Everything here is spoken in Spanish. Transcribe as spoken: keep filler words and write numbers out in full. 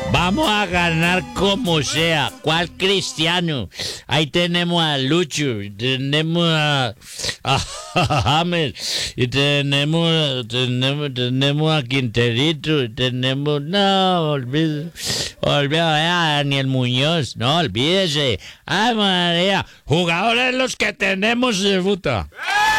Vamos a ganar como sea. ¿Cuál Cristiano? Ahí tenemos a Lucho, y tenemos a, a James, y tenemos, tenemos, tenemos a Quinterito, y tenemos, no, olvídese, olvídese, a Daniel Muñoz, no, olvídese. Ay, María, jugadores los que tenemos de puta.